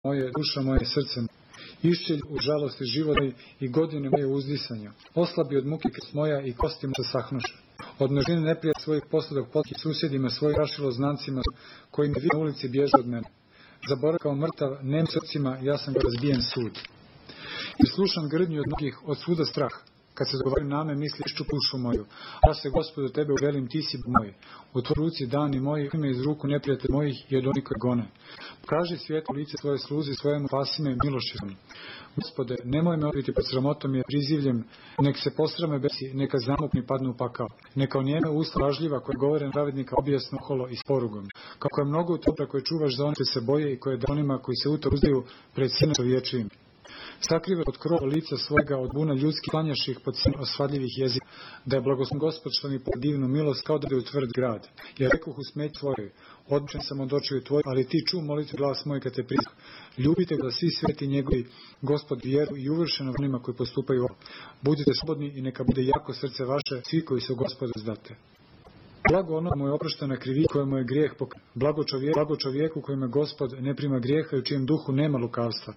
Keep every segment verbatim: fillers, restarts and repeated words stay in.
moje, duša moje, srce moje. Iščelj u žalosti životnoj i godine moje uzdisanja. Oslabi od muke krst moja i kosti moje se sahnuše. Od množine neprijatelja svojih posljedog potki susjedima svojih rašilo znancima koji me vidi na ulici bježe od mene. Zaborav kao mrtav, nem srcima, ja sam ga razbijen sud. I slušam grdnju od mnogih, od svuda strah. Kad se dogovorim na me, misli išću pušu moju. Ja se, Gospodu, tebe uvelim, ti si moj. U tvoj ruci dani moji, ime iz ruku neprijatelja mojih i od onih koji gone. Pokaži svijetu lice svoje sluzi, svojemu spasi me milošću. Gospode, nemoj me odbiti pod sramotom je prizivljem, nek se posrame besi, neka zamukni padnu u pakao. Neka onijeme usta lažljiva koje govore pravednika objesno holo i s porugom. Kako je mnogo utopra koje čuvaš za one koji se boje i koje da onima koji se u to uzdaju pred sine čovječijim. Sakrive od krova lica svojega od buna ljudskih klanjaš ih pod sin osvadljivih jezika, da je blagoslov Gospod što mi po divnu milost kao da je u tvrd grad. Jer rekoh u smeć tvojoj, odbičen sam od očiju tvoj, ali ti ču moliti glas moj kad te prizvah. Ljubite ga svi sveti njegovi, Gospod vjeru i uvršeno onima koji postupaju ovo. Budite slobodni i neka bude jako srce vaše, svi koji su Gospodu zdate. Blago ono mu je oproštena krivica kojemu je grijeh pokren. Blago čovjeku, blago čovjeku kojima Gospod ne prima grijeha i u čijem duhu nema lukavstva.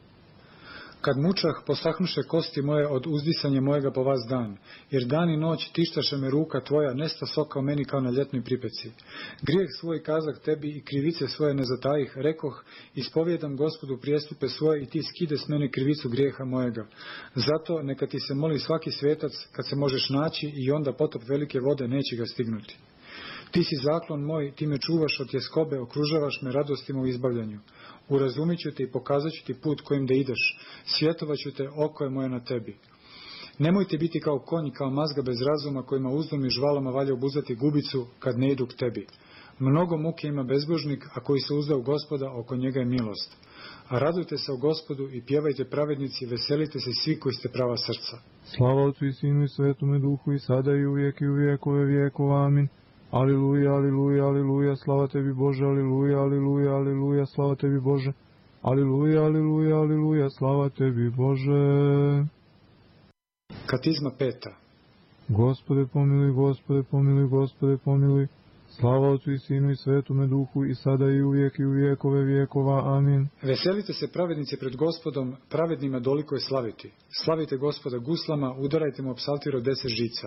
Kad mučah, posahnuše kosti moje od uzdisanja mojega po vas dan, jer dan i noć tištaše me ruka tvoja, nesta soka o meni kao na ljetnoj pripeci. Grijeh svoj kazak tebi i krivice svoje ne zatajih, rekoh, ispovjedam Gospodu prijestupe svoje i ti skide s mene krivicu grijeha mojega. Zato neka ti se moli svaki svetac kad se možeš naći i onda potop velike vode neće ga stignuti. Ti si zaklon moj, ti me čuvaš od tjeskobe, okružavaš me radostima u izbavljanju. Urazumit ću te i pokazat ću ti put kojim da ideš. Svjetovat ću te, oko je moje na tebi. Nemojte biti kao konj, kao mazga bez razuma, kojima uzdom i žvalama valja obuzati gubicu kad ne idu k tebi. Mnogo muke ima bezbožnik, a koji se uzda u Gospoda, oko njega je milost. A radujte se o Gospodu i pjevajte pravednici, veselite se svi koji ste prava srca. Slava Otcu i Sinu i Svetome Duhu i sada i uvijek i u vijekove vijekova. Amin. Aliluja, aliluja, aliluja, slava tebi Bože, aliluja, aliluja, aliluja, slava tebi Bože. Aliluja, aliluja, aliluja, slava tebi Bože. Katizma peta. Gospode pomiluj, Gospode pomiluj, Gospode pomiluj. Slava Otcu i Sinu i Svetome Duhu i sada i uvijek i u vijekove vijekova. Amin. Veselite se pravednici pred Gospodom, pravednima doliko je slaviti. Slavite Gospoda guslama, udarajte mu psaltir od deset žica.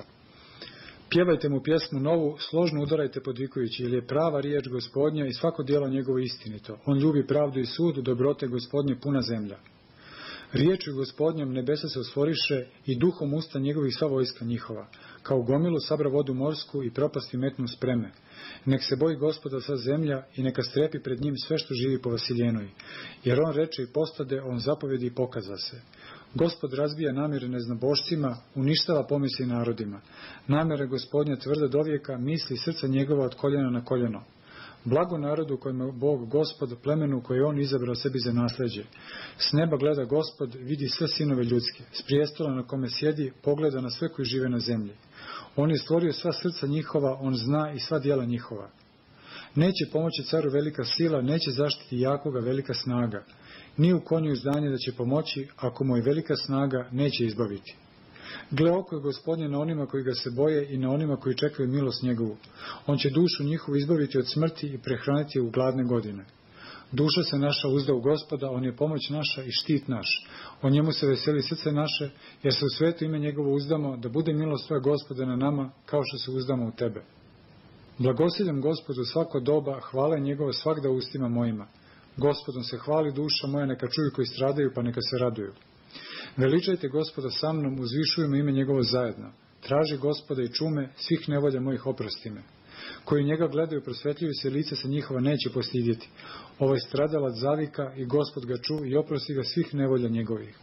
Pjevajte mu pjesmu novu, složno udarajte podvikujući, jer je prava riječ Gospodnja i svako djelo njegovo istinito. On ljubi pravdu i sud, dobrote Gospodnje puna zemlja. Riječju Gospodnjom nebesa se ostvoriše i duhom usta njegovih sva vojska njihova. Kao gomilu sabra vodu morsku i propasti metnu spreme. Nek se boji Gospoda sva zemlja i neka strepi pred njim sve što živi po vasiljenoj. Jer on reče i postade, on zapovedi i pokaza se. Gospod razbija namjere neznabošcima, uništava pomisli narodima. Namjere Gospodnja tvrda dovijeka, misli srca njegova od koljena na koljeno. Blago narodu kojima Bog Gospod, plemenu koje on izabrao sebi za nasljeđe. S neba gleda Gospod, vidi sve sinove ljudske. S prijestola na kome sjedi, pogleda na sve koji žive na zemlji. On je stvorio sva srca njihova, on zna i sva djela njihova. Neće pomoći caru velika sila, neće zaštiti jakoga velika snaga. Ni u konju izdanje da će pomoći, ako mu je velika snaga, neće izbaviti. Gle, oko je Gospodnje na onima koji ga se boje i na onima koji čekaju milost njegovu. On će dušu njihovu izbaviti od smrti i prehraniti u gladne godine. Duša se naša uzda u Gospoda, on je pomoć naša i štit naš. O njemu se veseli srce naše, jer se u svetu ime njegovo uzdamo, da bude milost tvoja Gospoda na nama, kao što se uzdamo u tebe. Blagosiljam Gospodu svako doba, hvala je njegova svagda ustima mojima. Gospodom se hvali duša moja, neka čuju koji stradaju, pa neka se raduju. Veličajte Gospoda sa mnom, uzvišujemo ime njegovo zajedno. Traži Gospoda i čume, svih nevolja mojih oprosti me. Koji njega gledaju, prosvetljuju se, lice se njihova neće postidjeti. Ovaj stradalac zavika i Gospod ga ču i oprosti ga svih nevolja njegovih.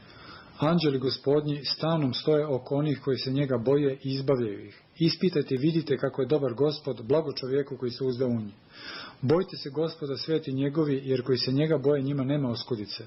Anđeli Gospodnji stanom stoje oko onih koji se njega boje i izbavljaju ih. Ispitajte i vidite kako je dobar Gospod, blago čovjeku koji se uzda u njih. Bojte se Gospoda sveti njegovi, jer koji se njega boje njima nema oskudice.